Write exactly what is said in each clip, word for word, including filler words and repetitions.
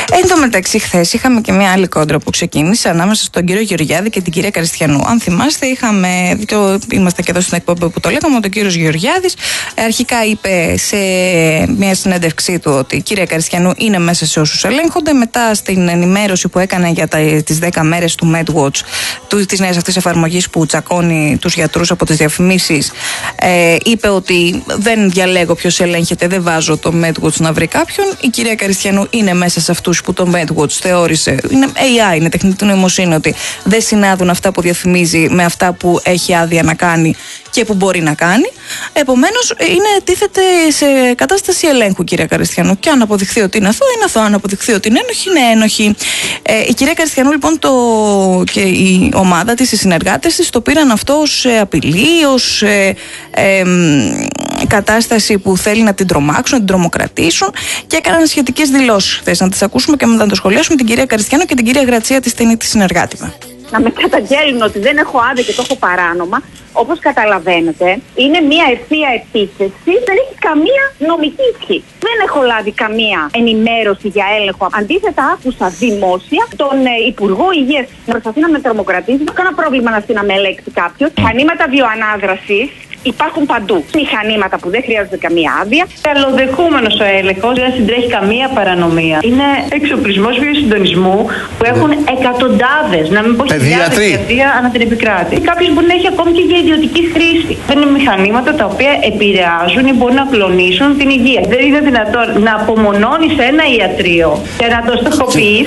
Εν τω μεταξύ, χθες είχαμε και μια άλλη κόντρα που ξεκίνησε ανάμεσα στον κύριο Γεωργιάδη και την κυρία Καριστιανού. Αν θυμάστε, είχαμε, το, είμαστε και εδώ στην εκπομπή που το λέγαμε, ότι ο κύριος Γεωργιάδης αρχικά είπε σε μια συνέντευξή του ότι η κυρία Καριστιανού είναι μέσα σε όσους ελέγχονται. Μετά, στην ενημέρωση που έκανε για τις δέκα μέρες του MedWatch, της νέας αυτής εφαρμογής που τσακώνει τους γιατρούς από τις διαφημίσεις, ε, είπε ότι δεν διαλέγω ποιος ελέγχεται, δεν βάζω το MedWatch να βρει κάποιον. Η κυρία Καριστιανού είναι μέσα σε αυτούς που το MedWatch θεώρησε, είναι έι άι, είναι τεχνητή νοημοσύνη, ότι δεν συνάδουν αυτά που διαφημίζει με αυτά που έχει άδεια να κάνει και που μπορεί να κάνει. Επομένως, είναι, τίθεται σε κατάσταση ελέγχου, κυρία Καριστιανού. Και αν αποδειχθεί ότι είναι αθώα, είναι αθώα. Αν αποδειχθεί ότι είναι ένοχη, είναι ένοχη. Ε, η κυρία Καριστιανού, λοιπόν, το, και η ομάδα της, οι συνεργάτες της, το πήραν αυτό ως απειλή, ως ε, ε, κατάσταση που θέλει να την τρομάξουν, να την τρομοκρατήσουν, και έκαναν σχετικές δηλώσεις χθες. Να τις ακούσουμε και μετά να το σχολιάσουμε την κυρία Καριστιανού και την κυρία Γρατσία, τη στενή της συνεργάτη μας. Να με καταγγέλνουν ότι δεν έχω άδεια και το έχω παράνομα, όπως καταλαβαίνετε, είναι μια ευθεία επίθεση, δεν έχει καμία νομική ισχύ. Δεν έχω λάβει καμία ενημέρωση για έλεγχο. Αντίθετα, άκουσα δημόσια τον ε, Υπουργό Υγείας να προσπαθεί να με τρομοκρατήσει. Δεν έχω πρόβλημα να στείλει να με ελέγξει κάποιο. Μηχανήματα βιοανάδρασης υπάρχουν παντού. Μηχανήματα που δεν χρειάζονται καμία άδεια. Καλοδεχούμενος ο έλεγχος, δεν συντρέχει καμία παρανομία. Είναι εξοπλισμός βιοσυντονισμού που έχουν εκατοντάδες, να μην πω χιλιάδες γιατρία ανά την επικράτη. Κάποιος μπορεί να έχει ακόμη και για ιδιωτική χρήση. Δεν είναι μηχανήματα τα οποία επηρεάζουν ή μπορούν να κλονίσουν την υγεία. Δεν είναι δυνατόν να απομονώνεις ένα ιατρείο και να το στοχοποιείς.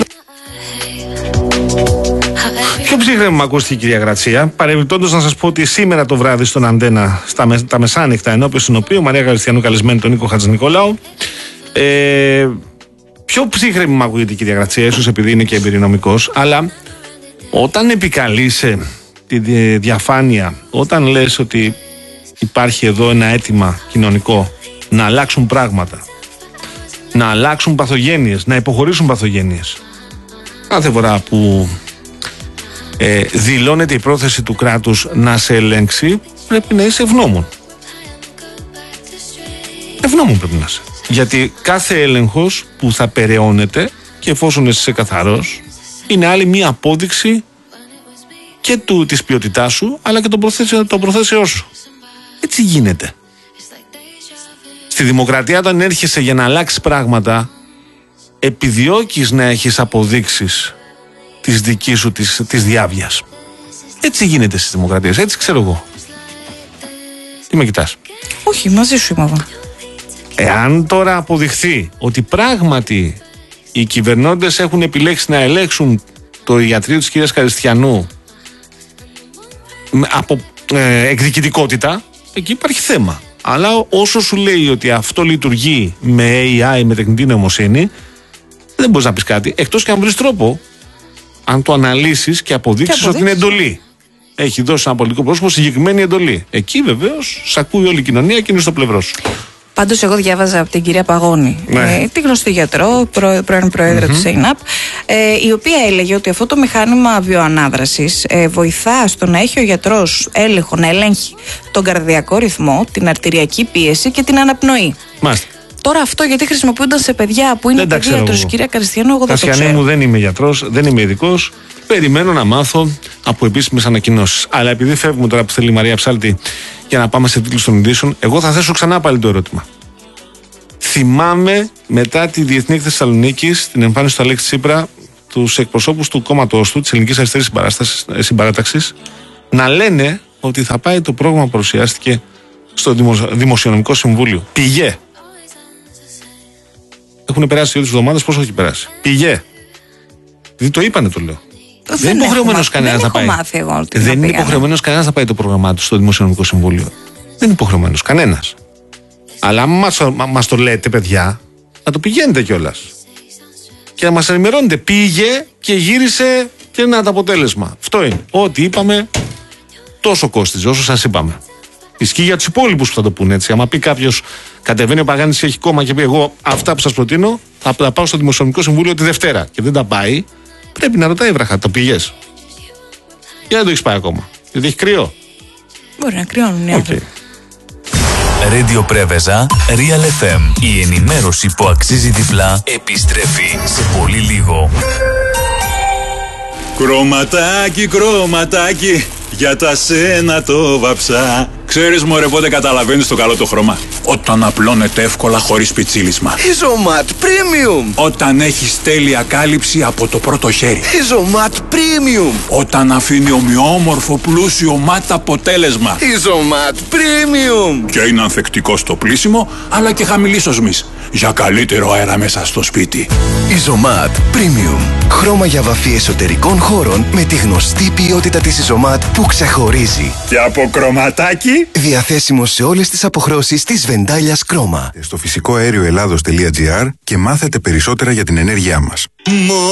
Πιο ψύχρεμα ακούστηκε η κυρία Γρατσία. Παρεμπιπτόντως, να σας πω ότι σήμερα το βράδυ στον Αντένα, στα με, τα μεσάνυχτα, ενώπιον συνοπίου, Μαρία Καριστιανού καλεσμένη τον Νίκο Χατζηνικολάου. Ε, πιο ψύχρεμα ακούγεται η κυρία Γρατσία, ίσως επειδή είναι και εμπειρονομικός, αλλά όταν επικαλείσαι τη διαφάνεια, όταν λες ότι υπάρχει εδώ ένα αίτημα κοινωνικό να αλλάξουν πράγματα, να αλλάξουν παθογένειες, να υποχωρήσουν παθογένειες, κάθε φορά που ε, δηλώνεται η πρόθεση του κράτους να σε ελέγξει, πρέπει να είσαι ευγνώμων. Ευγνώμων πρέπει να είσαι. Γιατί κάθε έλεγχος που θα περαιώνεται, και εφόσον είσαι καθαρός, είναι άλλη μία απόδειξη και του, της ποιότητάς σου, αλλά και των προθέσεων, των προθέσεών σου. Έτσι γίνεται. Στη δημοκρατία, όταν έρχεσαι για να αλλάξεις πράγματα, επιδιώκεις να έχεις αποδείξεις της δικής σου της, της διάβιας. Έτσι γίνεται στις δημοκρατίες. Έτσι ξέρω εγώ. Τι με κοιτάς? Όχι, μαζί σου είμαι εγώ. Εάν τώρα αποδειχθεί ότι πράγματι οι κυβερνώντες έχουν επιλέξει να ελέγξουν το ιατρείο της κυρίας Καριστιανού από ε, εκδικητικότητα, εκεί υπάρχει θέμα. Αλλά όσο σου λέει ότι αυτό λειτουργεί με έι άι, με τεχνητή νοημοσύνη, δεν μπορείς να πεις κάτι, εκτός και αν βρεις τρόπο, αν το αναλύσεις και αποδείξεις, και αποδείξεις ότι είναι εντολή. Έχει δώσει ένα πολιτικό πρόσωπο συγκεκριμένη εντολή. Εκεί βεβαίως σ' ακούει όλη η κοινωνία και είναι στο πλευρό σου. Πάντως, εγώ διάβαζα από την κυρία Παγώνη, ναι. ε, τη γνωστή γιατρό, προ, πρώην προέδρα mm-hmm. του ΣΕΙΝΑΠ, ε, η οποία έλεγε ότι αυτό το μηχάνημα βιοανάδρασης ε, βοηθά στο να έχει ο γιατρός έλεγχο, να ελέγχει τον καρδιακό ρυθμό, την αρτηριακή πίεση και την αναπνοή. Μάλιστα. Τώρα αυτό γιατί χρησιμοποιούνταν σε παιδιά που είναι παιδίατρος, κυρία Καριστιανού, εγώ δεν το ξέρω. Μου δεν είμαι γιατρός, δεν είμαι ειδικός. Περιμένω να μάθω από επίσημες ανακοινώσεις. Αλλά επειδή φεύγουμε τώρα που θέλει η Μαρία Ψάλτη για να πάμε σε τίτλους των ειδήσεων, εγώ θα θέσω ξανά πάλι το ερώτημα. Θυμάμαι μετά τη Διεθνή Έκθεση Θεσσαλονίκης, την εμφάνιση του Αλέξη Τσίπρα, τους εκπροσώπους του κόμματός του, της Ελληνικής Αριστερής Συμπαράταξης, να λένε ότι θα πάει το πρόγραμμα που παρουσιάστηκε στο Δημοσιονομικό Συμβούλιο. Πηγέ. Έχουν περάσει δύο εβδομάδες, πόσο έχει περάσει? Πηγέ. Δηλαδή το είπανε, το λέω. Δεν, δεν είναι υποχρεωμένος κανένας να πάει. Εγώ, δεν είναι υποχρεωμένος κανένας να πάει το πρόγραμμά του στο Δημοσιονομικό Συμβούλιο. Δεν είναι υποχρεωμένος κανένας. Αλλά μας, μας το λέτε, παιδιά, να το πηγαίνετε κιόλας. Και να μας ενημερώνετε. Πήγε και γύρισε και ένα το αποτέλεσμα. Αυτό είναι. Ό,τι είπαμε, τόσο κόστιζε όσο σας είπαμε. Ισχύει για τους υπόλοιπους που θα το πούνε έτσι. Άμα πει κάποιος, κατεβαίνει ο Παγάνης, έχει κόμμα και πει: εγώ αυτά που σας προτείνω θα τα πάω στο Δημοσιονομικό Συμβούλιο τη Δευτέρα. Και δεν τα πάει, πρέπει να ρωτάει βραχά, το πήγες? Και δεν το έχεις πάει ακόμα. Γιατί έχει κρύο. Μπορεί να κρυώνουν οι άνθρωποι. Radio Πρέβεζα, Real εφ εμ. Η ενημέρωση που αξίζει διπλά επιστρέφει σε πολύ λίγο. Κρωματάκι, κρωματάκι, για τα σένα το βαψά. Ξέρεις μωρέ πότε καταλαβαίνεις το καλό το χρώμα? Όταν απλώνεται εύκολα χωρίς πιτσίλισμα. Isomat Premium. Όταν έχεις τέλεια κάλυψη από το πρώτο χέρι. Isomat Premium. Όταν αφήνει ομοιόμορφο πλούσιο ματ αποτέλεσμα. Isomat Premium. Και είναι ανθεκτικό στο πλύσιμο αλλά και χαμηλής οσμής, για καλύτερο αέρα μέσα στο σπίτι. Isomat Premium. Χρώμα για βαφή εσωτερικών χώρων με τη γνωστή ποιότητα της Isomat που ξεχωρίζει. Και από κρωματάκι. Διαθέσιμο σε όλες τις αποχρώσεις της Βεντάλιας Κρόμα. Στο φυσικό αέριο Ελλάδος τελεία τζι άρ και μάθετε περισσότερα για την ενέργειά μας.